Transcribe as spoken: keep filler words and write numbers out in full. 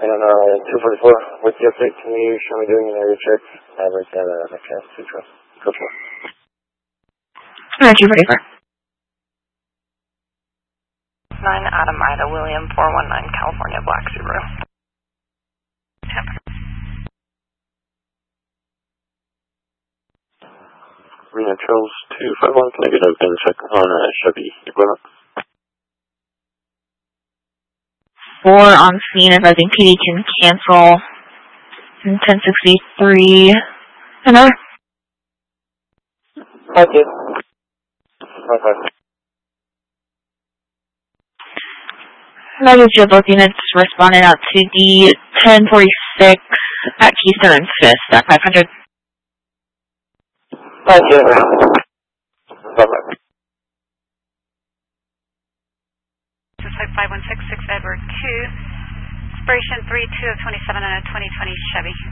And uh, two forty-four, with the update, can you show me doing an area check? Average at uh, McCass, Sutra. Go for it. Alright, two forty-four. nine Adam Ida William four one nine California Black Subaru. Reno Trails two five one, can I get a bin check on uh, Chevy equipment? Four on scene, advising P D can cancel. And ten sixty-three. Another? Thank you. Okay. Another Joe both units responding out to the ten forty-six at Keystone and Fifth at five hundred. Thank you. Bye-bye. Suspect five one six six Edward two, expiration three two of twenty-seven on a twenty twenty Chevy.